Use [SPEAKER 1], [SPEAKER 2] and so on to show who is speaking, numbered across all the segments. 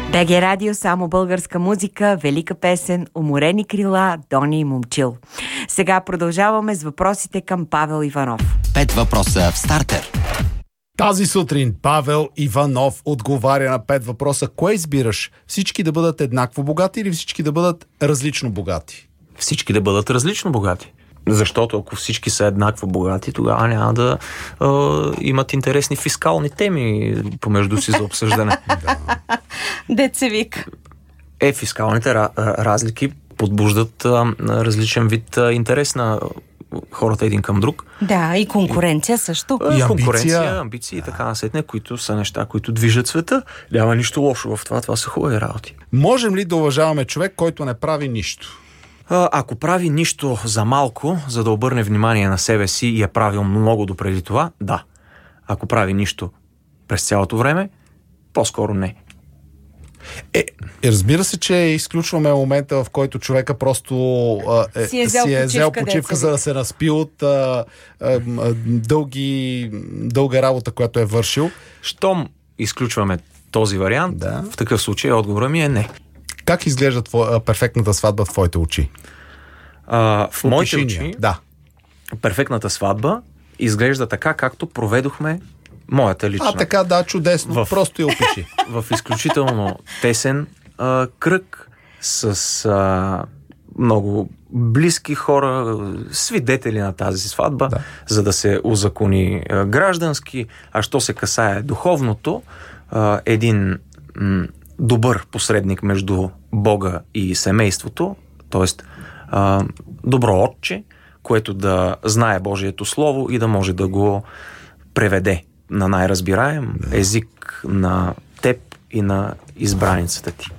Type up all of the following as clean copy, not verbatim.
[SPEAKER 1] БГ Радио, само българска музика, велика песен, уморени крила, Дони и Момчил. Сега продължаваме с въпросите към Павел Иванов.
[SPEAKER 2] 5 въпроса в стартер.
[SPEAKER 3] Тази сутрин Павел Иванов отговаря на 5 въпроса. Кое избираш? Всички да бъдат еднакво богати или всички да бъдат различно богати?
[SPEAKER 4] Всички да бъдат различно богати. Защото ако всички са еднакво богати, тогава няма да имат интересни фискални теми помежду си за обсъждане.
[SPEAKER 1] Дет се вика.
[SPEAKER 4] Фискалните разлики подбуждат различен вид интерес на хората един към друг.
[SPEAKER 1] Да, и конкуренция също.
[SPEAKER 3] И
[SPEAKER 4] конкуренция, амбиции и така насетне, които са неща, които движат света. Няма нищо лошо в това. Това са хубави работи.
[SPEAKER 3] Можем ли да уважаваме човек, който не прави нищо?
[SPEAKER 4] Ако прави нищо за малко, за да обърне внимание на себе си и е правил много допреди това, да. Ако прави нищо през цялото време, по-скоро не.
[SPEAKER 3] Разбира се, че изключваме момента, в който човека просто си е взел почивка, за да се наспи от дълга работа, която е вършил.
[SPEAKER 4] Щом изключваме този вариант,
[SPEAKER 3] да.
[SPEAKER 4] В такъв случай отговорът ми е не.
[SPEAKER 3] Как изглежда перфектната сватба в твоите очи?
[SPEAKER 4] В моите очи,
[SPEAKER 3] да.
[SPEAKER 4] Перфектната сватба изглежда така, както проведохме моята лична.
[SPEAKER 3] Така, да, чудесно. Просто я опиши.
[SPEAKER 4] В изключително тесен кръг с много близки хора, свидетели на тази сватба, да. За да се узакони граждански. А що се касае духовното, един добър посредник между Бога и семейството, т.е. добро отче, което да знае Божието Слово и да може да го преведе на най-разбираем език на теб и на избраницата ти.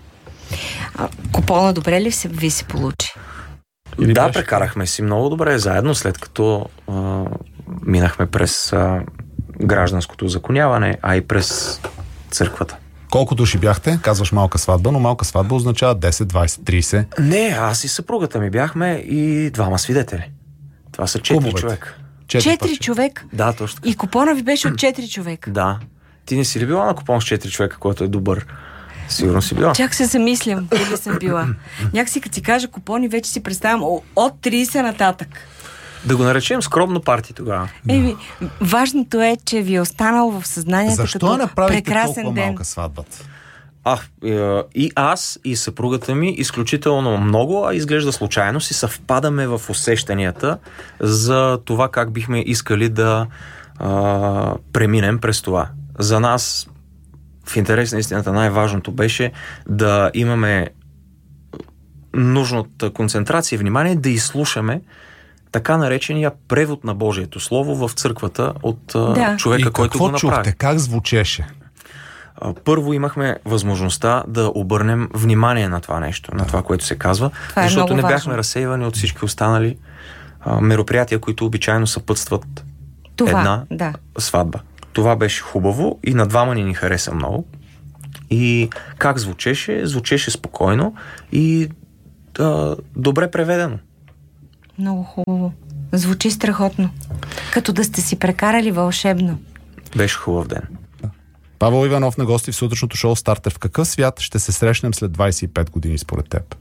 [SPEAKER 1] Купона добре ли ви се получи?
[SPEAKER 4] Да, прекарахме си много добре заедно, след като минахме през гражданското узаконяване, а и през църквата.
[SPEAKER 3] Колко души бяхте? Казваш малка сватба, но малка сватба означава 10, 20, 30.
[SPEAKER 4] Не, аз и съпругата ми бяхме и 2 свидетели. Това са 4 човека.
[SPEAKER 1] 4 човека?
[SPEAKER 4] Да, точно така.
[SPEAKER 1] И купона ви беше от 4 човека?
[SPEAKER 4] Да. Ти не си ли била на купон с 4 човека, който е добър? Сигурно си била.
[SPEAKER 1] Чак се замислям, дали съм била. Някакси като си кажа купони, вече си представям от 30 нататък.
[SPEAKER 4] Да го наречем скромно парти тогава.
[SPEAKER 1] Важното е, че ви е останало в съзнанието
[SPEAKER 3] защо
[SPEAKER 1] като
[SPEAKER 3] направите
[SPEAKER 1] прекрасен
[SPEAKER 3] толкова
[SPEAKER 1] ден.
[SPEAKER 3] малка сватбата?
[SPEAKER 4] И аз, и съпругата ми изключително много, а изглежда случайно си съвпадаме в усещанията за това как бихме искали да преминем през това. За нас, в интерес на истината, най-важното беше да имаме нужната концентрация и внимание да изслушаме така наречения превод на Божието Слово в църквата от човека, който го направи.
[SPEAKER 3] Чухте? Как звучеше?
[SPEAKER 4] Първо имахме възможността да обърнем внимание на това нещо, на това, което се казва, защото не бяхме разсейвани от всички останали мероприятия, които обичайно съпътстват една сватба. Това беше хубаво и на двама ни хареса много. И как звучеше? Звучеше спокойно и добре преведено.
[SPEAKER 1] Много хубаво. Звучи страхотно. Като да сте си прекарали вълшебно.
[SPEAKER 4] Беше хубав ден.
[SPEAKER 3] Павел Иванов на гости в сутрешното шоу Стартер. В какъв свят ще се срещнем след 25 години според теб?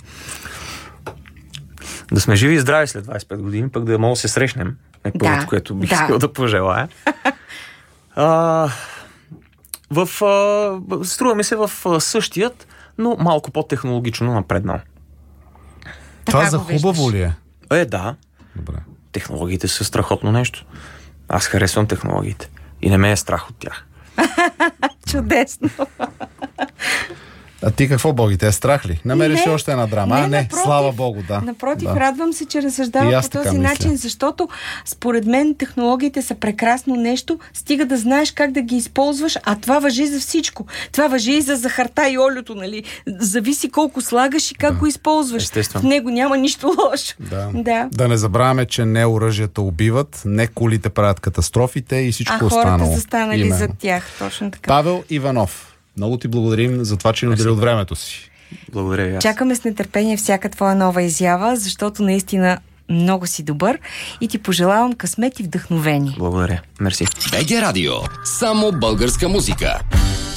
[SPEAKER 4] Да сме живи и здрави след 25 години, пък да мога да се срещнем. Е първото, което бих искал да пожелая. Струва ми се в същият, но малко по-технологично напреднал.
[SPEAKER 3] Това за хубаво ли е?
[SPEAKER 4] Да.
[SPEAKER 3] Добре.
[SPEAKER 4] Технологиите са страхотно нещо. Аз харесвам технологиите. И не ме е страх от тях.
[SPEAKER 1] Чудесно.
[SPEAKER 3] А ти какво, Боги? Те е страх ли? Намериш ли още една драма? Не, слава Богу, да.
[SPEAKER 1] Напротив, радвам се, че разсъждава по този начин, защото според мен технологиите са прекрасно нещо, стига да знаеш как да ги използваш, а това важи за всичко. Това важи и за захарта и олиото, нали? Зависи колко слагаш и как го използваш.
[SPEAKER 4] Естествено.
[SPEAKER 1] В него няма нищо лошо.
[SPEAKER 3] Да не забравяме, че не оръжията убиват, не колите правят катастрофите и всичко останало.
[SPEAKER 1] А хората застанали зад тях. Точно така.
[SPEAKER 3] Павел Иванов, много ти благодарим за това, че ни отдели от времето си.
[SPEAKER 4] Благодаря и аз.
[SPEAKER 1] Чакаме с нетърпение всяка твоя нова изява, защото наистина много си добър и ти пожелавам късмет и вдъхновение.
[SPEAKER 4] Благодаря. Мерси.
[SPEAKER 2] БГ Радио. Само българска музика.